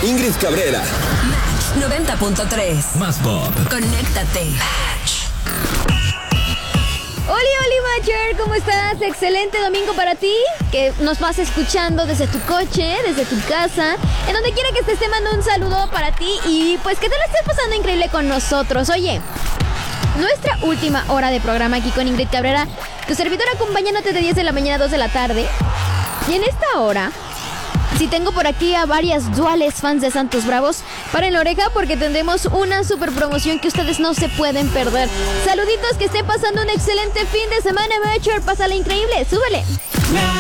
Ingrid Cabrera. Match 90.3. Más pop. Conéctate. Oli, Matcher, ¿cómo estás? Excelente domingo para ti, que nos vas escuchando desde tu coche, desde tu casa, en donde quiera que estés. Te mando un saludo para ti y pues que te la estés pasando increíble con nosotros. Oye, nuestra última hora de programa aquí con Ingrid Cabrera, tu servidora, acompañándote de 10 de la mañana a 2 de la tarde. Y en esta hora, si tengo por aquí a varias duales fans de Santos Bravos, paren la oreja porque tendremos una super promoción que ustedes no se pueden perder. Saluditos, que estén pasando un excelente fin de semana, Matcher. Pásala increíble, súbele.